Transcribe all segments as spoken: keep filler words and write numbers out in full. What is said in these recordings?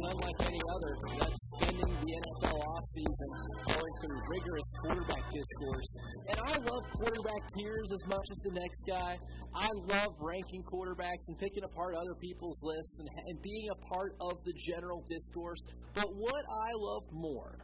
unlike any other that's spending the N F L offseason going through rigorous quarterback discourse. And I love quarterback tiers as much as the next guy. I love ranking quarterbacks and picking apart other people's lists and, and being a part of the general discourse. But what I love more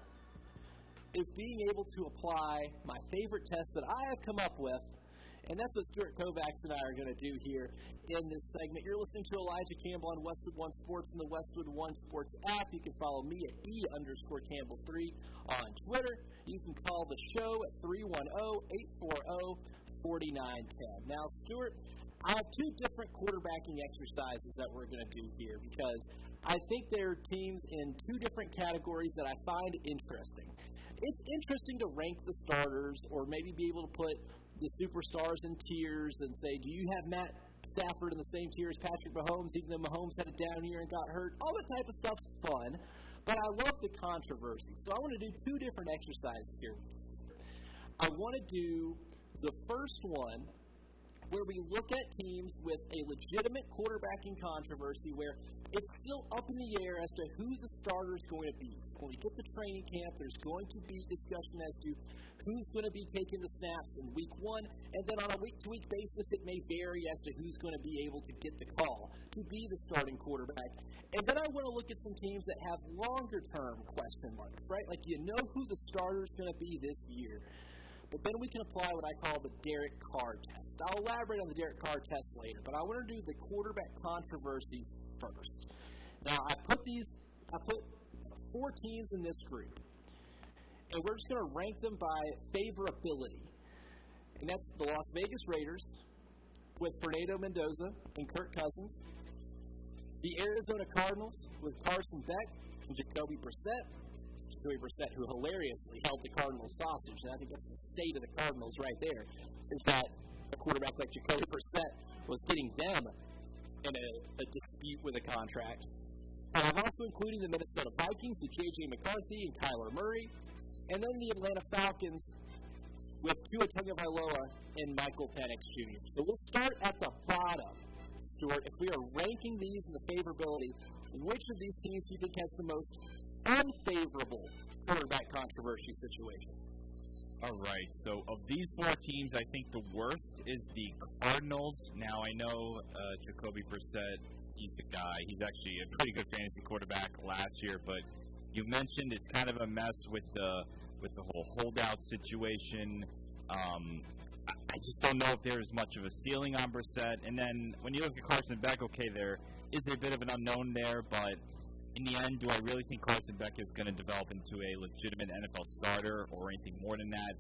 is being able to apply my favorite test that I have come up with. And that's what Stuart Kovacs and I are going to do here in this segment. You're listening to Elijah Campbell on Westwood One Sports and the Westwood One Sports app. You can follow me at E underscore Campbell three on Twitter. You can call the show at three one zero, eight four zero, four nine one zero. Now, Stuart, I have two different quarterbacking exercises that we're going to do here because I think there are teams in two different categories that I find interesting. It's interesting to rank the starters or maybe be able to put the superstars in tiers and say, do you have Matt Stafford in the same tier as Patrick Mahomes, even though Mahomes had a down year and got hurt? All that type of stuff's fun, but I love the controversy. So I want to do two different exercises here with this. I want to do the first one where we look at teams with a legitimate quarterbacking controversy where it's still up in the air as to who the starter is going to be. When we get to training camp, there's going to be discussion as to who's going to be taking the snaps in week one, and then on a week-to-week basis, it may vary as to who's going to be able to get the call to be the starting quarterback. And then I want to look at some teams that have longer-term question marks, right? Like, you know who the starter is going to be this year. But then we can apply what I call the Derek Carr test. I'll elaborate on the Derek Carr test later, but I want to do the quarterback controversies first. Now, I put these, I put four teams in this group, and we're just going to rank them by favorability. And that's the Las Vegas Raiders with Fernando Mendoza and Kirk Cousins, the Arizona Cardinals with Carson Beck and Jacoby Brissett, Jacoby Brissett, who hilariously held the Cardinals hostage, and I think that's the state of the Cardinals right there, is that a quarterback like Jacoby Brissett was getting them in a, a dispute with a contract. And I'm also including the Minnesota Vikings with J J McCarthy and Kyler Murray, and then the Atlanta Falcons with Tua Tagovailoa and Michael Penix Junior So we'll start at the bottom, Stuart. If we are ranking these in the favorability, which of these teams do you think has the most unfavorable quarterback controversy situation? All right, so of these four teams, I think the worst is the Cardinals. Now, I know uh, Jacoby Brissett, he's the guy. He's actually a pretty good fantasy quarterback last year, but you mentioned it's kind of a mess with the with the whole holdout situation. Um, I, I just don't know if there's much of a ceiling on Brissett. And then when you look at Carson Beck, okay, there is a bit of an unknown there, but in the end, do I really think Carson Beck is going to develop into a legitimate N F L starter or anything more than that?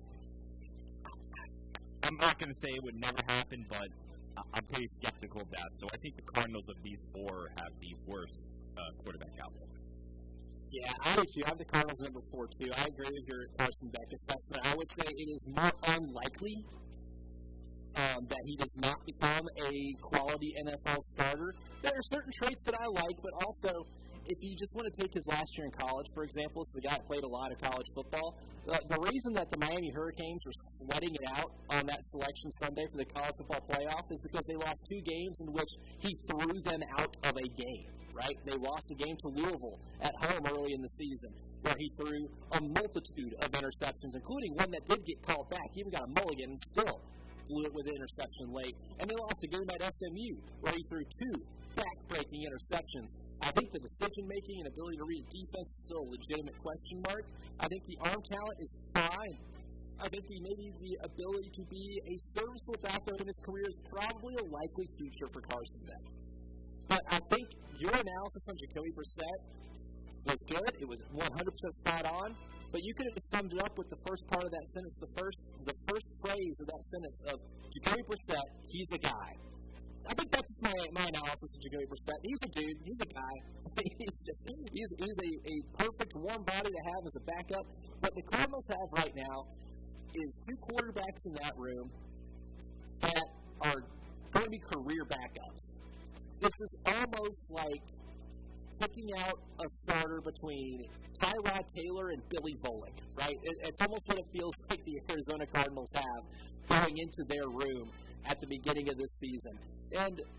I'm not going to say it would never happen, but I'm pretty skeptical of that. So I think the Cardinals of these four have the worst uh, quarterback outlook. Yeah, I do too. I have the Cardinals number four too. I agree with your Carson Beck assessment. I would say it is more unlikely Um, that he does not become a quality N F L starter. There are certain traits that I like, but also, if you just want to take his last year in college, for example, it's the guy that played a lot of college football. Uh, the reason that the Miami Hurricanes were sweating it out on that selection Sunday for the college football playoff is because they lost two games in which he threw them out of a game, right? They lost a game to Louisville at home early in the season where he threw a multitude of interceptions, including one that did get called back. He even got a mulligan and still blew it with an interception late. And they lost a game at S M U where he threw two back-breaking interceptions. I think the decision-making and ability to read defense is still a legitimate question mark. I think the arm talent is fine. I think the, maybe the ability to be a serviceable backup in his career is probably a likely future for Carson Beck. But I think your analysis on Jacoby Brissett was good. It was one hundred percent spot on. But you could have summed it up with the first part of that sentence, the first the first phrase of that sentence of Jacoby Brissett, he's a guy. I think that's my, my analysis of Jacoby Brissett. He's a dude. He's a guy. he's just he's, he's a, a perfect warm body to have as a backup. What the Cardinals have right now is two quarterbacks in that room that are going to be career backups. This is almost like picking out a starter between Tyrod Taylor and Billy Volek, right? It, it's almost what it feels like the Arizona Cardinals have going into their room at the beginning of this season. And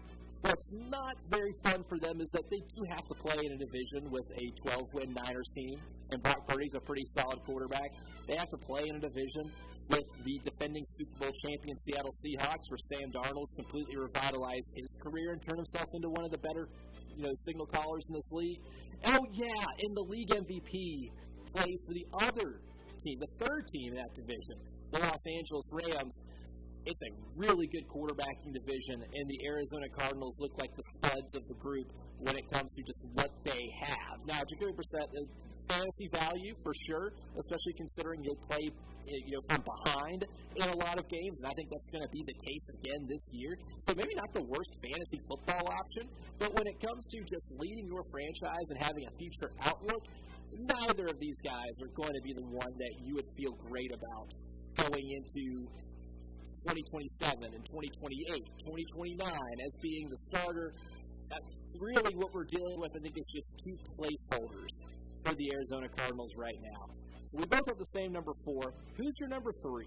What's not very fun for them is that they do have to play in a division with a twelve-win Niners team, and Brock Purdy's a pretty solid quarterback. They have to play in a division with the defending Super Bowl champion Seattle Seahawks, where Sam Darnold's completely revitalized his career and turned himself into one of the better, you know, signal callers in this league. Oh, yeah, and the league M V P plays for the other team, the third team in that division, the Los Angeles Rams. It's a really good quarterbacking division, and the Arizona Cardinals look like the studs of the group when it comes to just what they have. Now, Jacoby Brissett, uh, fantasy value for sure, especially considering he'll play you know, from behind in a lot of games, and I think that's going to be the case again this year. So maybe not the worst fantasy football option, but when it comes to just leading your franchise and having a future outlook, neither of these guys are going to be the one that you would feel great about going into twenty twenty-seven and twenty twenty-eight, twenty twenty-nine as being the starter. Uh, really what we're dealing with, I think, is just two placeholders for the Arizona Cardinals right now. So we both have the same number four. Who's your number three?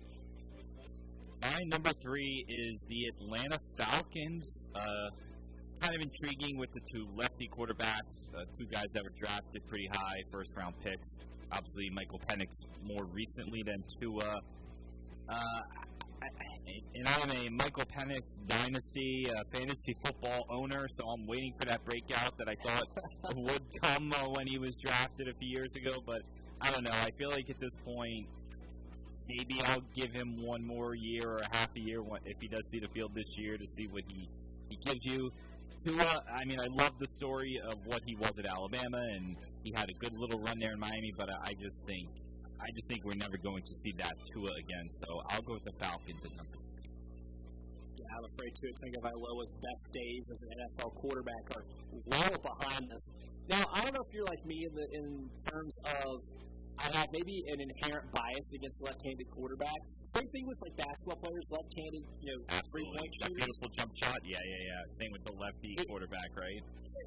My number three is the Atlanta Falcons. Uh, kind of intriguing with the two lefty quarterbacks, uh, two guys that were drafted pretty high, first-round picks. Obviously, Michael Penix more recently than Tua. Uh, and I'm a Michael Penix dynasty uh, fantasy football owner, so I'm waiting for that breakout that I thought would come uh, when he was drafted a few years ago. But I don't know. I feel like at this point, maybe I'll give him one more year or half a year if he does see the field this year to see what he, he gives you. Tua, I mean, I love the story of what he was at Alabama, and he had a good little run there in Miami, but I just think I just think we're never going to see that Tua again, so I'll go with the Falcons at number three. Yeah, I'm afraid Tua Tagovailoa's best days as an N F L quarterback are well behind us. Now, I don't know if you're like me in the in terms of I have maybe an inherent bias against left-handed quarterbacks. Same thing with like basketball players, left-handed, you know, three-point shooters. Beautiful jump shot, yeah, yeah, yeah. Same with the lefty it, quarterback, right?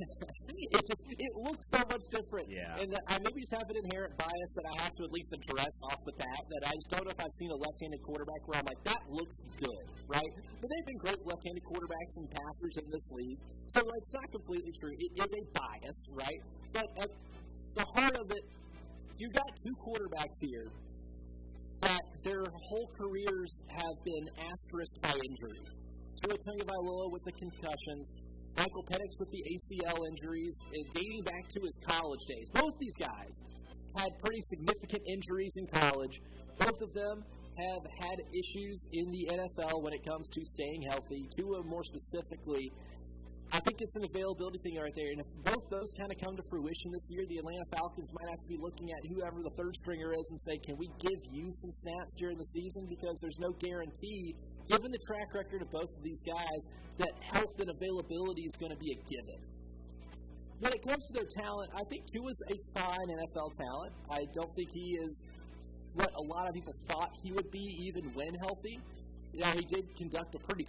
it just it looks so much different. Yeah. And I maybe just have an inherent bias that I have to at least address off the bat. That I just don't know if I've seen a left-handed quarterback where I'm like, that looks good, right? But they've been great left-handed quarterbacks and passers in this league, so it's not completely true. It is a bias, right? But at the heart of it, you've got two quarterbacks here that their whole careers have been asterisked by injury. Tua Tagovailoa with the concussions, Michael Penix with the A C L injuries, dating back to his college days. Both these guys had pretty significant injuries in college. Both of them have had issues in the N F L when it comes to staying healthy. Tua more specifically, I think it's an availability thing right there. And if both those kind of come to fruition this year, the Atlanta Falcons might have to be looking at whoever the third stringer is and say, can we give you some snaps during the season? Because there's no guarantee, given the track record of both of these guys, that health and availability is going to be a given. When it comes to their talent, I think Tua's a fine N F L talent. I don't think he is what a lot of people thought he would be even when healthy. You know, he did conduct a pretty